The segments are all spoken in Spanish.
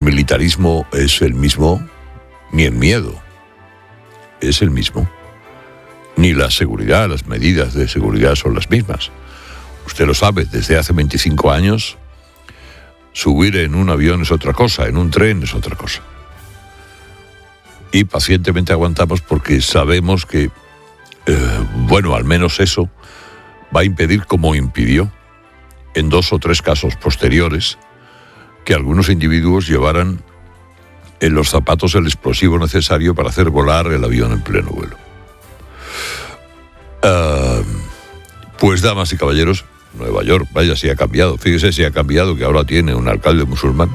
militarismo es el mismo, ni el miedo es el mismo, ni la seguridad, las medidas de seguridad son las mismas. Usted lo sabe, desde hace 25 años, subir en un avión es otra cosa, en un tren es otra cosa. Y pacientemente aguantamos porque sabemos que, al menos eso va a impedir, como impidió en 2 o 3 casos posteriores, que algunos individuos llevaran en los zapatos el explosivo necesario para hacer volar el avión en pleno vuelo. Pues, damas y caballeros, Nueva York, vaya si ha cambiado. Fíjese si ha cambiado, que ahora tiene un alcalde musulmán.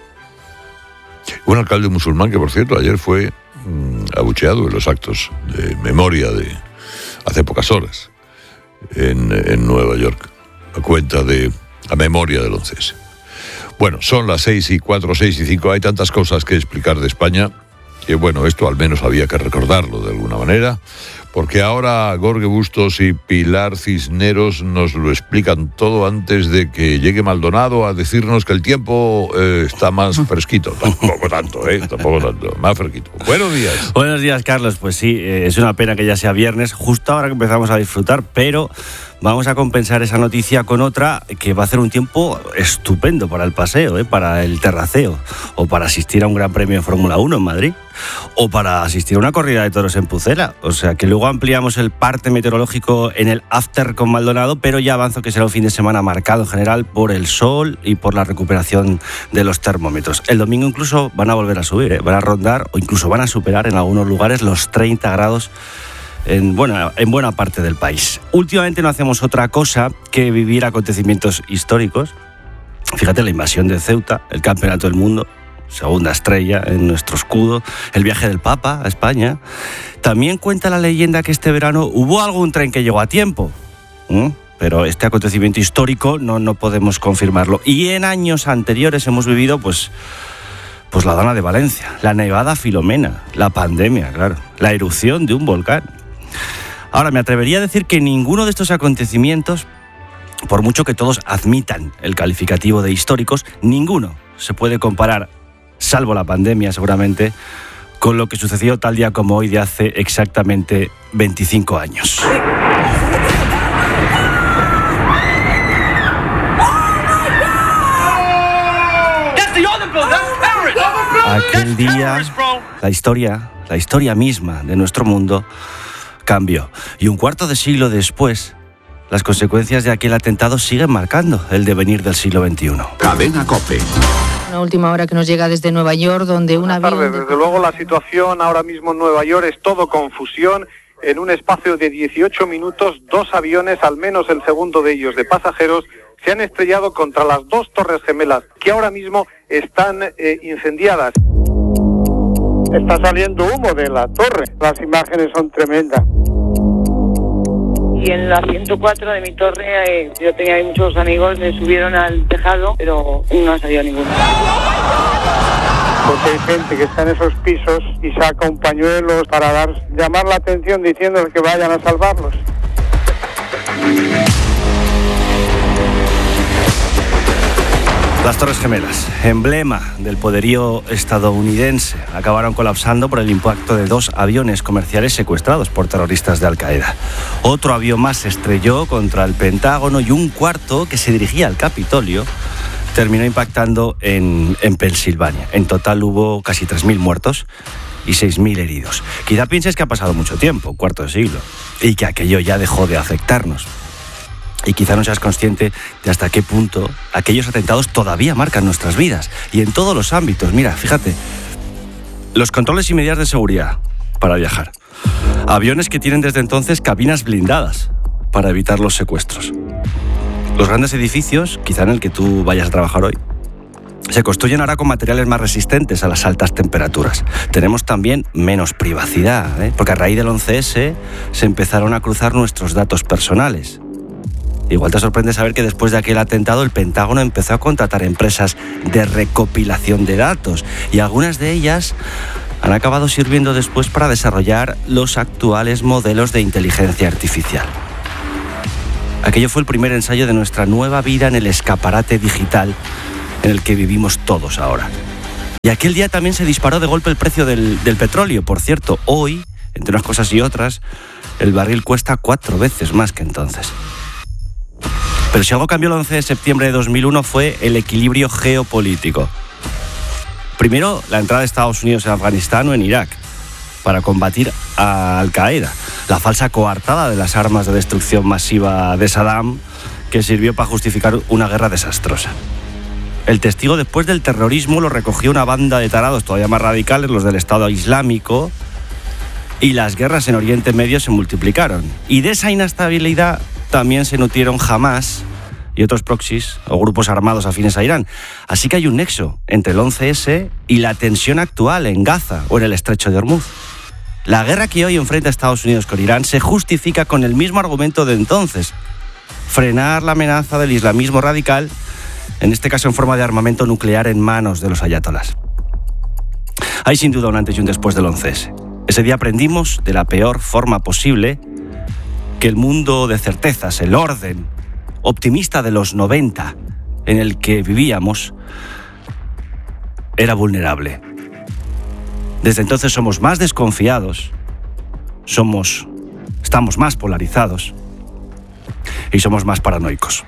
Un alcalde musulmán que, por cierto, ayer fue abucheado en los actos de memoria de hace pocas horas en Nueva York, a memoria del 11S. Bueno, son las 6:04, 6:05. Hay tantas cosas que explicar de España que, esto al menos había que recordarlo de alguna manera, porque ahora Jorge Bustos y Pilar Cisneros nos lo explican todo antes de que llegue Maldonado a decirnos que el tiempo está más fresquito. Tampoco tanto, más fresquito. Buenos días. Buenos días, Carlos. Pues sí, es una pena que ya sea viernes, justo ahora que empezamos a disfrutar, pero vamos a compensar esa noticia con otra que va a hacer un tiempo estupendo para el paseo, para el terraceo, o para asistir a un gran premio de Fórmula 1 en Madrid, o para asistir a una corrida de toros en Pucela. O sea que luego ampliamos el parte meteorológico en el after con Maldonado, pero ya avanzo que será un fin de semana marcado en general por el sol y por la recuperación de los termómetros. El domingo incluso van a volver a subir, van a rondar o incluso van a superar en algunos lugares los 30 grados en buena parte del país. Últimamente no hacemos otra cosa que vivir acontecimientos históricos. Fíjate, la invasión de Ceuta, el campeonato del mundo, segunda estrella en nuestro escudo, el viaje del Papa a España. También cuenta la leyenda que este verano hubo algún tren que llegó a tiempo, pero este acontecimiento histórico no podemos confirmarlo. Y en años anteriores hemos vivido pues la Dana de Valencia, la nevada Filomena, la pandemia, claro, la erupción de un volcán. Ahora, me atrevería a decir que ninguno de estos acontecimientos, por mucho que todos admitan el calificativo de históricos, ninguno se puede comparar, salvo la pandemia seguramente, con lo que sucedió tal día como hoy de hace exactamente 25 años. Aquel día, la historia misma de nuestro mundo cambió. Y un cuarto de siglo después, las consecuencias de aquel atentado siguen marcando el devenir del siglo XXI. Cadena COPE. Una última hora que nos llega desde Nueva York, donde un avión... Desde luego la situación ahora mismo en Nueva York es todo confusión. En un espacio de 18 minutos, 2 aviones, al menos el segundo de ellos de pasajeros, se han estrellado contra las 2 torres gemelas que ahora mismo están incendiadas. Está saliendo humo de la torre, las imágenes son tremendas. Y en la 104 de mi torre, yo tenía ahí muchos amigos, me subieron al tejado, pero no ha salido ninguno. Porque hay gente que está en esos pisos y saca un pañuelo para llamar la atención diciéndoles que vayan a salvarlos. Las Torres Gemelas, emblema del poderío estadounidense, acabaron colapsando por el impacto de 2 aviones comerciales secuestrados por terroristas de Al-Qaeda. Otro avión más se estrelló contra el Pentágono y un cuarto, que se dirigía al Capitolio, terminó impactando en Pensilvania. En total hubo casi 3.000 muertos y 6.000 heridos. Quizá pienses que ha pasado mucho tiempo, un cuarto de siglo, y que aquello ya dejó de afectarnos. Y quizá no seas consciente de hasta qué punto aquellos atentados todavía marcan nuestras vidas. Y en todos los ámbitos. Mira, fíjate. Los controles y medidas de seguridad para viajar. Aviones que tienen desde entonces cabinas blindadas para evitar los secuestros. Los grandes edificios, quizá en el que tú vayas a trabajar hoy, se construyen ahora con materiales más resistentes a las altas temperaturas. Tenemos también menos privacidad, porque a raíz del 11S se empezaron a cruzar nuestros datos personales. Igual te sorprende saber que después de aquel atentado el Pentágono empezó a contratar empresas de recopilación de datos y algunas de ellas han acabado sirviendo después para desarrollar los actuales modelos de inteligencia artificial. Aquello fue el primer ensayo de nuestra nueva vida en el escaparate digital en el que vivimos todos ahora. aquel día también se disparó de golpe el precio del petróleo. Por cierto, hoy, entre unas cosas y otras, el barril cuesta 4 veces más que entonces. Pero si algo cambió el 11 de septiembre de 2001 fue el equilibrio geopolítico. Primero, la entrada de Estados Unidos en Afganistán o en Irak para combatir a Al-Qaeda, la falsa coartada de las armas de destrucción masiva de Saddam, que sirvió para justificar una guerra desastrosa. El testigo después del terrorismo lo recogió una banda de tarados todavía más radicales, los del Estado Islámico, y las guerras en Oriente Medio se multiplicaron. Y de esa inestabilidad también se nutrieron Hamás y otros proxies o grupos armados afines a Irán. Así que hay un nexo entre el 11S y la tensión actual en Gaza o en el Estrecho de Hormuz. La guerra que hoy enfrenta Estados Unidos con Irán se justifica con el mismo argumento de entonces: frenar la amenaza del islamismo radical, en este caso en forma de armamento nuclear en manos de los ayatolás. Hay sin duda un antes y un después del 11S. Ese día aprendimos de la peor forma posible que el mundo de certezas, el orden optimista de los 90 en el que vivíamos, era vulnerable. Desde entonces somos más desconfiados, estamos más polarizados y somos más paranoicos.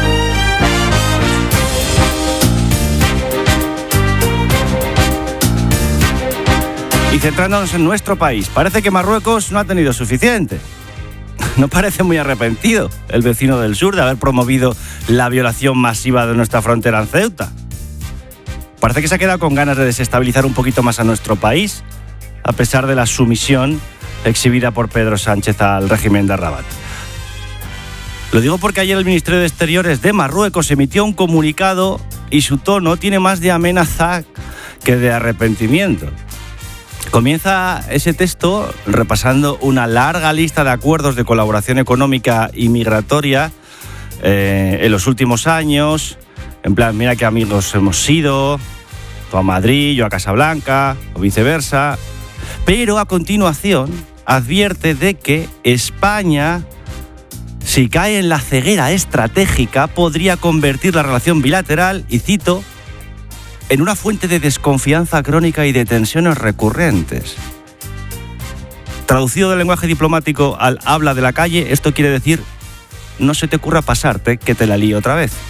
Y centrándonos en nuestro país, parece que Marruecos no ha tenido suficiente. No parece muy arrepentido el vecino del sur de haber promovido la violación masiva de nuestra frontera en Ceuta. Parece que se ha quedado con ganas de desestabilizar un poquito más a nuestro país, a pesar de la sumisión exhibida por Pedro Sánchez al régimen de Rabat. Lo digo porque ayer el Ministerio de Exteriores de Marruecos emitió un comunicado y su tono tiene más de amenaza que de arrepentimiento. Comienza ese texto repasando una larga lista de acuerdos de colaboración económica y migratoria en los últimos años. En plan, mira qué amigos hemos sido, tú a Madrid, yo a Casablanca, o viceversa. Pero a continuación advierte de que España, si cae en la ceguera estratégica, podría convertir la relación bilateral, y cito, en una fuente de desconfianza crónica y de tensiones recurrentes. Traducido del lenguaje diplomático al habla de la calle, esto quiere decir: no se te ocurra pasarte, que te la lío otra vez.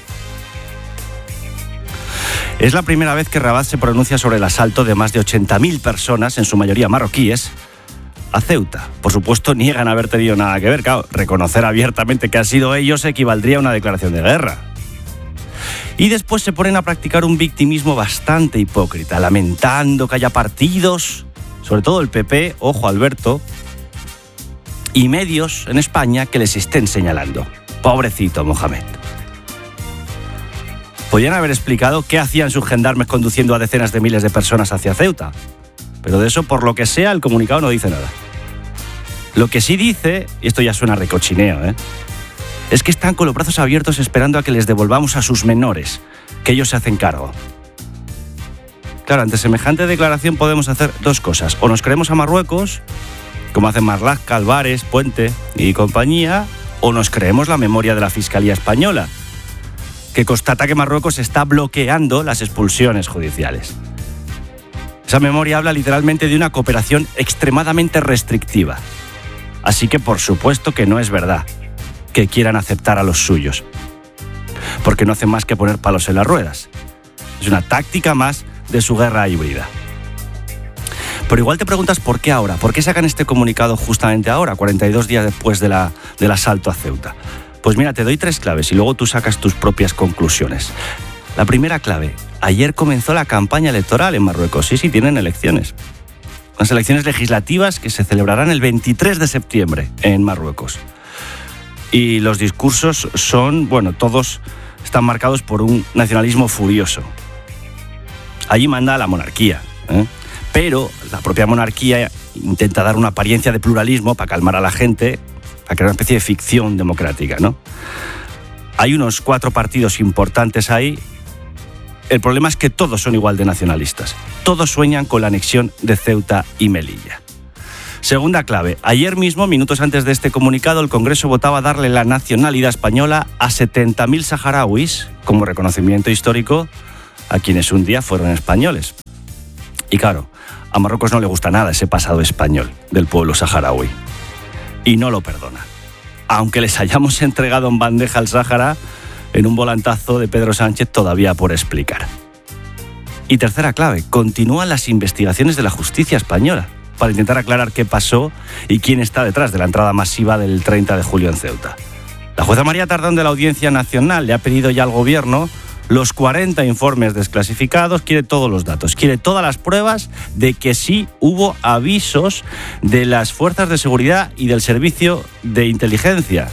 Es la primera vez que Rabat se pronuncia sobre el asalto de más de 80.000 personas, en su mayoría marroquíes, a Ceuta. Por supuesto, niegan haber tenido nada que ver. Claro, reconocer abiertamente que han sido ellos equivaldría a una declaración de guerra. Y después se ponen a practicar un victimismo bastante hipócrita, lamentando que haya partidos, sobre todo el PP, ojo Alberto, y medios en España que les estén señalando. Pobrecito Mohamed. Podrían haber explicado qué hacían sus gendarmes conduciendo a decenas de miles de personas hacia Ceuta, pero de eso, por lo que sea, el comunicado no dice nada. Lo que sí dice, y esto ya suena recochineo, es que están con los brazos abiertos esperando a que les devolvamos a sus menores, que ellos se hacen cargo. Claro, ante semejante declaración podemos hacer dos cosas: o nos creemos a Marruecos, como hacen Marlaska, Álvarez, Puente y compañía, o nos creemos la memoria de la Fiscalía Española, que constata que Marruecos está bloqueando las expulsiones judiciales. Esa memoria habla literalmente de una cooperación extremadamente restrictiva. Así que por supuesto que no es verdad que quieran aceptar a los suyos, porque no hacen más que poner palos en las ruedas. Es una táctica más de su guerra híbrida. Pero igual te preguntas por qué ahora, por qué sacan este comunicado justamente ahora, 42 días después del asalto a Ceuta. Pues mira, te doy 3 claves y luego tú sacas tus propias conclusiones. La primera clave: ayer comenzó la campaña electoral en Marruecos. Sí, tienen elecciones. Las elecciones legislativas que se celebrarán el 23 de septiembre en Marruecos. Y los discursos son, todos están marcados por un nacionalismo furioso. Allí manda la monarquía, pero la propia monarquía intenta dar una apariencia de pluralismo para calmar a la gente, para crear una especie de ficción democrática, ¿no? Hay unos 4 partidos importantes ahí. El problema es que todos son igual de nacionalistas. Todos sueñan con la anexión de Ceuta y Melilla. Segunda clave: ayer mismo, minutos antes de este comunicado, el Congreso votaba darle la nacionalidad española a 70.000 saharauis como reconocimiento histórico a quienes un día fueron españoles. Y claro, a Marruecos no le gusta nada ese pasado español del pueblo saharaui. Y no lo perdona. Aunque les hayamos entregado en bandeja al Sáhara en un volantazo de Pedro Sánchez todavía por explicar. Y tercera clave, continúan las investigaciones de la justicia española para intentar aclarar qué pasó y quién está detrás de la entrada masiva del 30 de julio en Ceuta. La jueza María Tardón de la Audiencia Nacional le ha pedido ya al gobierno los 40 informes desclasificados, quiere todos los datos, quiere todas las pruebas de que sí hubo avisos de las fuerzas de seguridad y del servicio de inteligencia.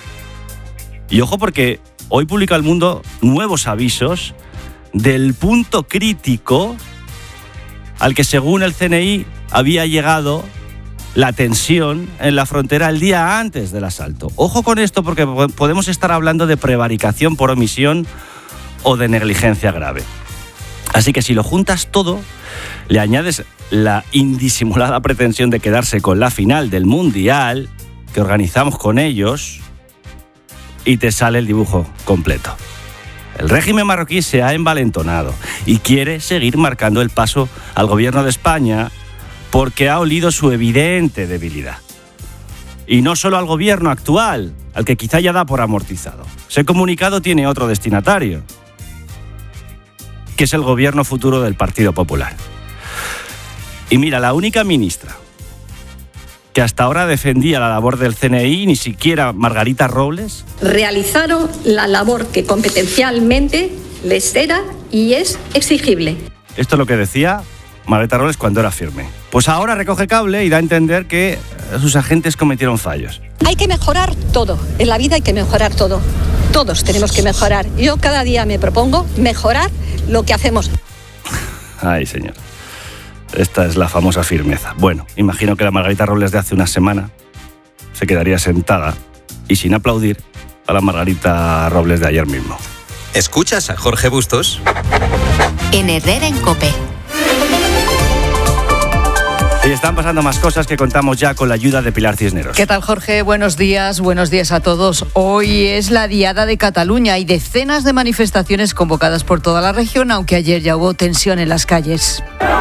Y ojo, porque hoy publica El Mundo nuevos avisos del punto crítico al que, según el CNI, había llegado la tensión en la frontera el día antes del asalto. Ojo con esto, porque podemos estar hablando de prevaricación por omisión o de negligencia grave. Así que si lo juntas todo, le añades la indisimulada pretensión de quedarse con la final del Mundial que organizamos con ellos y te sale el dibujo completo. El régimen marroquí se ha envalentonado y quiere seguir marcando el paso al gobierno de España porque ha olido su evidente debilidad. Y no solo al gobierno actual, al que quizá ya da por amortizado. Ese comunicado tiene otro destinatario, que es el gobierno futuro del Partido Popular. Y mira, la única ministra que hasta ahora defendía la labor del CNI, ni siquiera Margarita Robles, realizaron la labor que competencialmente les era y es exigible. Esto es lo que decía Margarita Robles cuando era firme. Pues ahora recoge cable y da a entender que sus agentes cometieron fallos. Hay que mejorar todo, en la vida hay que mejorar todo. Todos tenemos que mejorar. Yo cada día me propongo mejorar lo que hacemos. Ay, señor. Esta es la famosa firmeza. Bueno, imagino que la Margarita Robles de hace una semana se quedaría sentada y sin aplaudir a la Margarita Robles de ayer mismo. ¿Escuchas a Jorge Bustos? En Herrera en COPE. Y están pasando más cosas que contamos ya con la ayuda de Pilar Cisneros. ¿Qué tal, Jorge? Buenos días a todos. Hoy es la Diada de Cataluña. Hay decenas de manifestaciones convocadas por toda la región, aunque ayer ya hubo tensión en las calles.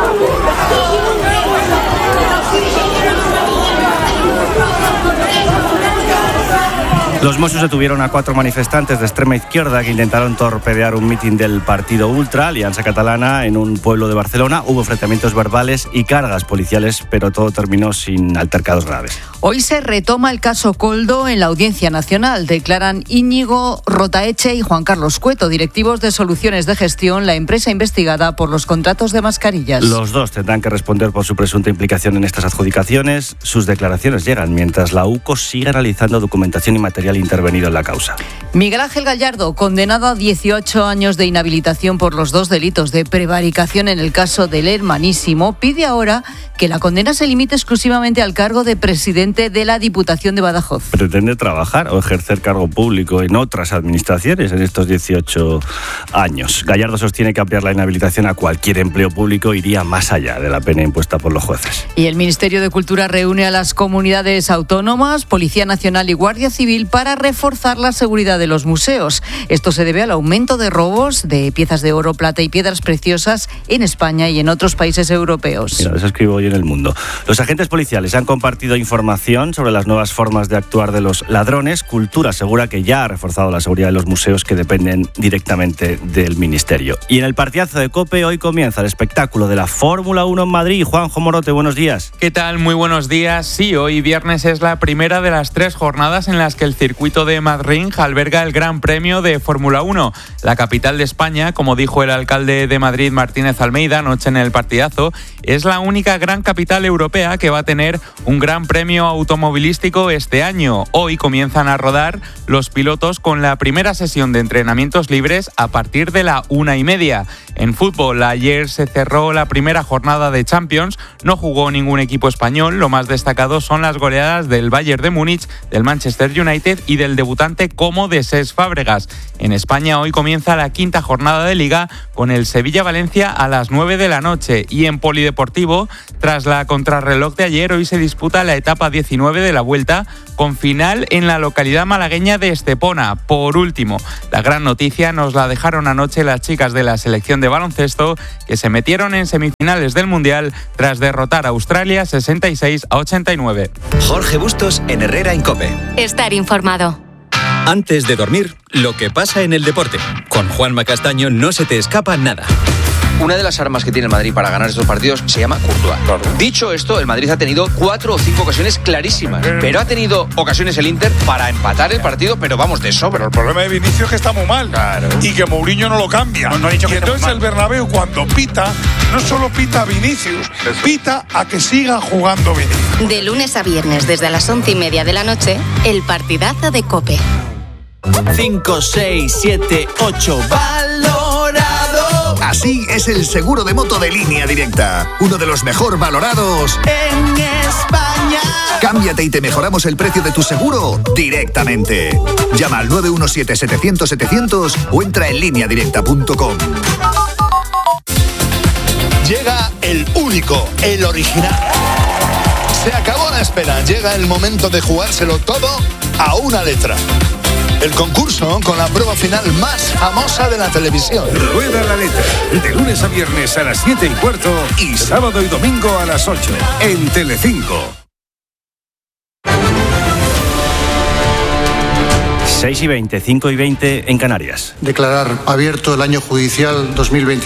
Los Mossos detuvieron a 4 manifestantes de extrema izquierda que intentaron torpedear un mitin del partido Ultra, Alianza Catalana, en un pueblo de Barcelona. Hubo enfrentamientos verbales y cargas policiales, pero todo terminó sin altercados graves. Hoy se retoma el caso Koldo en la Audiencia Nacional. Declaran Íñigo Rotaeche y Juan Carlos Cueto, directivos de Soluciones de Gestión, la empresa investigada por los contratos de mascarillas. Los dos tendrán que responder por su presunta implicación en estas adjudicaciones. Sus declaraciones llegan mientras la UCO sigue analizando documentación y material intervenido en la causa. Miguel Ángel Gallardo, condenado a 18 años de inhabilitación por los 2 delitos de prevaricación en el caso del Hermanísimo, pide ahora que la condena se limite exclusivamente al cargo de presidente de la Diputación de Badajoz. ¿Pretende trabajar o ejercer cargo público en otras administraciones en estos 18 años? Gallardo sostiene que ampliar la inhabilitación a cualquier empleo público iría más allá de la pena impuesta por los jueces. Y el Ministerio de Cultura reúne a las comunidades autónomas, Policía Nacional y Guardia Civil para reforzar la seguridad de los museos. Esto se debe al aumento de robos de piezas de oro, plata y piedras preciosas en España y en otros países europeos. Mira, eso escribo hoy en El Mundo. Los agentes policiales han compartido información sobre las nuevas formas de actuar de los ladrones. Cultura asegura que ya ha reforzado la seguridad de los museos que dependen directamente del Ministerio. Y en el partidazo de COPE hoy comienza el espectáculo de la Fórmula 1 en Madrid. Juanjo Morote, buenos días. ¿Qué tal? Muy buenos días. Sí, hoy viernes es la primera de las 3 jornadas en las que el circuito de Madrid alberga el Gran Premio de Fórmula 1. La capital de España, como dijo el alcalde de Madrid, Martínez Almeida, anoche en el partidazo, es la única gran capital europea que va a tener un gran premio automovilístico este año. Hoy comienzan a rodar los pilotos con la primera sesión de entrenamientos libres a partir de la 1:30. En fútbol, ayer se cerró la primera jornada de Champions. No jugó ningún equipo español. Lo más destacado son las goleadas del Bayern de Múnich, del Manchester United y del debutante Como de Cesc Fábregas. En España hoy comienza la 5ª jornada de Liga con el Sevilla-Valencia a las 9 de la noche. Y en polideportivo, tras la contrarreloj de ayer, hoy se disputa la etapa 19 de la Vuelta, con final en la localidad malagueña de Estepona. Por último, la gran noticia nos la dejaron anoche las chicas de la selección de baloncesto, que se metieron en semifinales del Mundial tras derrotar a Australia 66-89. Jorge Bustos en Herrera en COPE. Estar informado. Antes de dormir, lo que pasa en el deporte. Con Juanma Castaño no se te escapa nada. Una de las armas que tiene el Madrid para ganar estos partidos se llama Courtois. Claro. Dicho esto, el Madrid ha tenido 4 o 5 ocasiones clarísimas, pero ha tenido ocasiones el Inter para empatar el partido, pero vamos, de sobra. Pero el problema de Vinicius es que está muy mal, claro, y que Mourinho no lo cambia. No he dicho que entonces el Bernabéu, cuando pita, no solo pita a Vinicius, pita a que siga jugando Vinicius. De lunes a viernes, desde las 11:30 de la noche, el partidazo de COPE. 5, 6, 7, 8, valorado. Así es el seguro de moto de Línea Directa, uno de los mejor valorados en España. Cámbiate y te mejoramos el precio de tu seguro directamente. Llama al 917-700-700 o entra en lineadirecta.com. Llega el único, el original. Se acabó la espera, llega el momento de jugárselo todo a una letra. El concurso con la prueba final más famosa de la televisión. Rueda la letra, de lunes a viernes a las 7:15 y sábado y domingo a las 8 en Telecinco. 6:20, 5:20 en Canarias. Declarar abierto el año judicial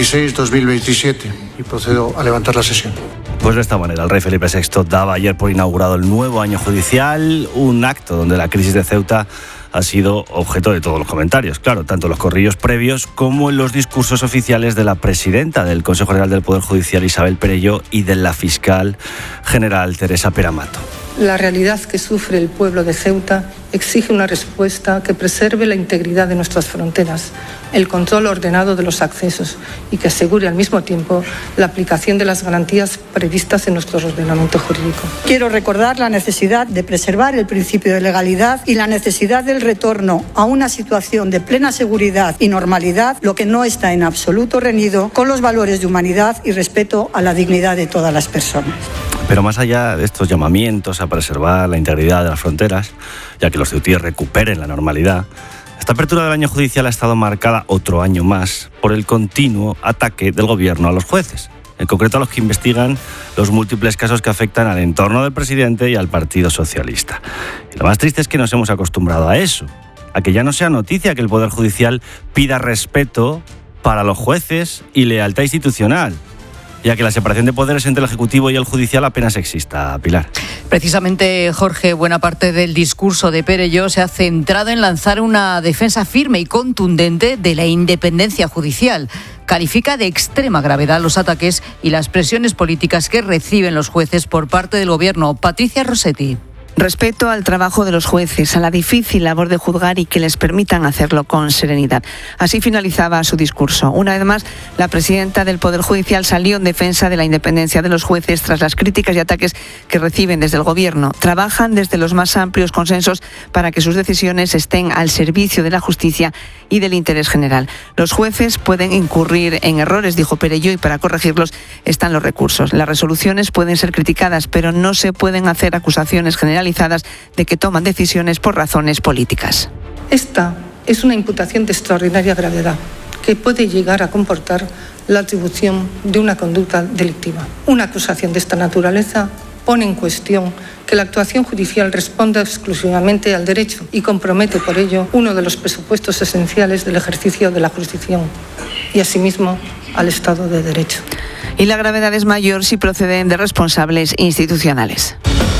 2026-2027 y procedo a levantar la sesión. Pues de esta manera, el rey Felipe VI daba ayer por inaugurado el nuevo año judicial, un acto donde la crisis de Ceuta ha sido objeto de todos los comentarios, claro, tanto en los corrillos previos como en los discursos oficiales de la presidenta del Consejo General del Poder Judicial, Isabel Perelló, y de la fiscal general, Teresa Peramato. La realidad que sufre el pueblo de Ceuta exige una respuesta que preserve la integridad de nuestras fronteras, el control ordenado de los accesos y que asegure al mismo tiempo la aplicación de las garantías previstas en nuestro ordenamiento jurídico. Quiero recordar la necesidad de preservar el principio de legalidad y la necesidad del retorno a una situación de plena seguridad y normalidad, lo que no está en absoluto reñido con los valores de humanidad y respeto a la dignidad de todas las personas. Pero más allá de estos llamamientos a preservar la integridad de las fronteras, ya que los ceutíes recuperen la normalidad, esta apertura del año judicial ha estado marcada otro año más por el continuo ataque del gobierno a los jueces, en concreto a los que investigan los múltiples casos que afectan al entorno del presidente y al Partido Socialista. Y lo más triste es que nos hemos acostumbrado a eso, a que ya no sea noticia que el Poder Judicial pida respeto para los jueces y lealtad institucional, ya que la separación de poderes entre el Ejecutivo y el Judicial apenas exista, Pilar. Precisamente, Jorge, buena parte del discurso de Perelló se ha centrado en lanzar una defensa firme y contundente de la independencia judicial. Califica de extrema gravedad los ataques y las presiones políticas que reciben los jueces por parte del Gobierno. Patricia Rossetti. Respeto al trabajo de los jueces, a la difícil labor de juzgar y que les permitan hacerlo con serenidad. Así finalizaba su discurso. Una vez más, la presidenta del Poder Judicial salió en defensa de la independencia de los jueces tras las críticas y ataques que reciben desde el Gobierno. Trabajan desde los más amplios consensos para que sus decisiones estén al servicio de la justicia y del interés general. Los jueces pueden incurrir en errores, dijo Perelló, y para corregirlos están los recursos. Las resoluciones pueden ser criticadas, pero no se pueden hacer acusaciones generalizadas de que toman decisiones por razones políticas. Esta es una imputación de extraordinaria gravedad que puede llegar a comportar la atribución de una conducta delictiva. Una acusación de esta naturaleza pone en cuestión que la actuación judicial responda exclusivamente al derecho y compromete por ello uno de los presupuestos esenciales del ejercicio de la jurisdicción y asimismo al Estado de Derecho. Y la gravedad es mayor si proceden de responsables institucionales.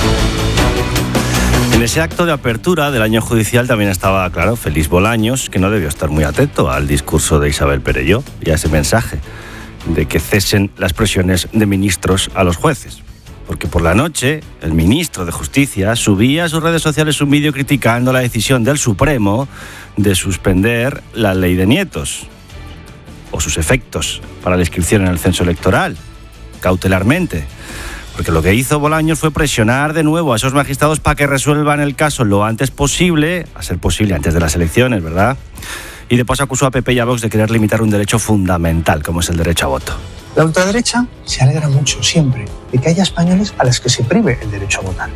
En ese acto de apertura del año judicial también estaba, claro, Félix Bolaños, que no debió estar muy atento al discurso de Isabel Perelló y a ese mensaje de que cesen las presiones de ministros a los jueces. Porque por la noche el ministro de Justicia subía a sus redes sociales un vídeo criticando la decisión del Supremo de suspender la ley de nietos o sus efectos para la inscripción en el censo electoral, cautelarmente. Porque lo que hizo Bolaños fue presionar de nuevo a esos magistrados para que resuelvan el caso lo antes posible, a ser posible antes de las elecciones, ¿verdad? Y después acusó a PP y a Vox de querer limitar un derecho fundamental, como es el derecho a voto. La ultraderecha se alegra mucho, siempre, de que haya españoles a los que se prive el derecho a votar.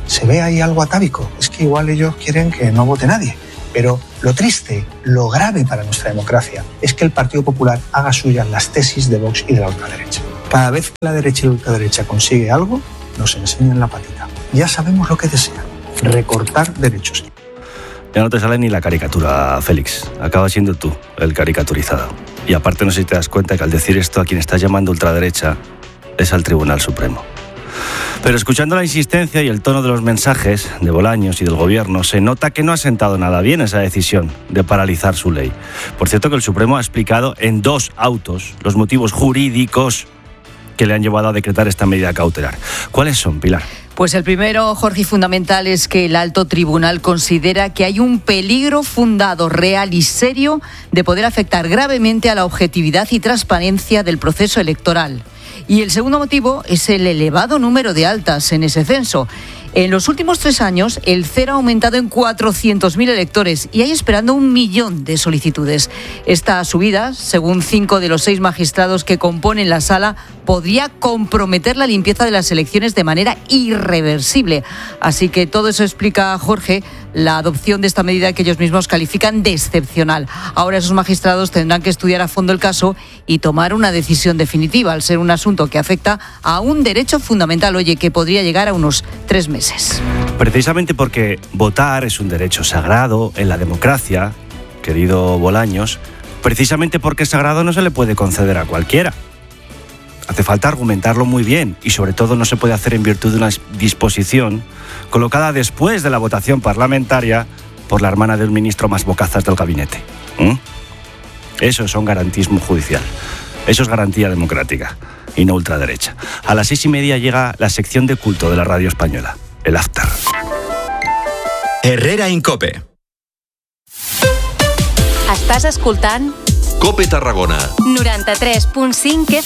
¿Se ve ahí algo atávico? Es que igual ellos quieren que no vote nadie. Pero lo triste, lo grave para nuestra democracia es que el Partido Popular haga suyas las tesis de Vox y de la ultraderecha. Cada vez que la derecha y la ultraderecha consigue algo, nos enseñan la patita. Ya sabemos lo que desean, recortar derechos. Ya no te sale ni la caricatura, Félix. Acaba siendo tú el caricaturizado. Y aparte no sé si te das cuenta que al decir esto a quien estás llamando ultraderecha es al Tribunal Supremo. Pero escuchando la insistencia y el tono de los mensajes de Bolaños y del Gobierno, se nota que no ha sentado nada bien esa decisión de paralizar su ley. Por cierto, que el Supremo ha explicado en 2 autos los motivos jurídicos que le han llevado a decretar esta medida cautelar. ¿Cuáles son, Pilar? Pues el primero, Jorge, y fundamental, es que el alto tribunal considera que hay un peligro fundado, real y serio de poder afectar gravemente a la objetividad y transparencia del proceso electoral. Y el segundo motivo es el elevado número de altas en ese censo. En los últimos 3 años, el CER ha aumentado en 400.000 electores y hay esperando 1 millón de solicitudes. Esta subida, según 5 de los 6 magistrados que componen la sala, podría comprometer la limpieza de las elecciones de manera irreversible. Así que todo eso explica, Jorge, la adopción de esta medida que ellos mismos califican de excepcional. Ahora esos magistrados tendrán que estudiar a fondo el caso y tomar una decisión definitiva, al ser un asunto que afecta a un derecho fundamental, que podría llegar a unos 3 meses. Precisamente porque votar es un derecho sagrado en la democracia, querido Bolaños, precisamente porque es sagrado no se le puede conceder a cualquiera. Hace falta argumentarlo muy bien y sobre todo no se puede hacer en virtud de una disposición colocada después de la votación parlamentaria por la hermana del ministro más bocazas del gabinete. Eso es un garantismo judicial. Eso es garantía democrática y no ultraderecha. A las 6:30 llega la sección de culto de la radio española, el After. Herrera en COPE. Estàs escoltant COPE Tarragona 93.5 FM.